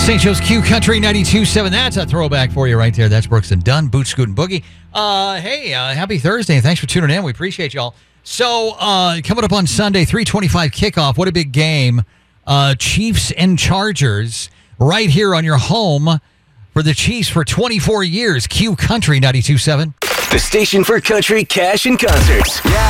St. Joe's Q Country 92.7. That's a throwback for you right there. That's Brooks and Dunn, Boot, Scoot, and Boogie. Happy Thursday, and thanks for tuning in. We appreciate y'all. So, coming up on Sunday, 3:25 kickoff. What a big game. Chiefs and Chargers right here on your home for the Chiefs for 24 years. Q Country 92.7. The station for country, cash, and concerts. Yeah.